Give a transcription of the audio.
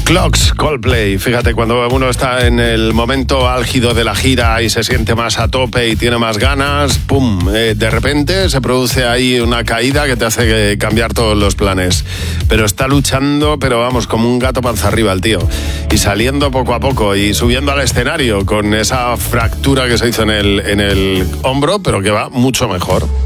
Clocks, Coldplay. Fíjate, cuando uno está en el momento álgido de la gira y se siente más a tope y tiene más ganas, ¡pum! De repente se produce ahí una caída que te hace cambiar todos los planes. Pero está luchando, pero vamos, como un gato panza arriba el tío. Y saliendo poco a poco y subiendo al escenario con esa fractura que se hizo en el hombro, pero que va mucho mejor.